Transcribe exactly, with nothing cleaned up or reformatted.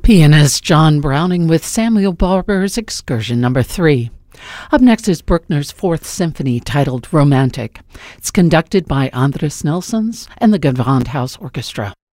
Pianist John Browning with Samuel Barber's Excursion Number three. Up next is Bruckner's Fourth Symphony, titled Romantic. It's conducted by Andris Nelsons and the Gewandhaus Orchestra.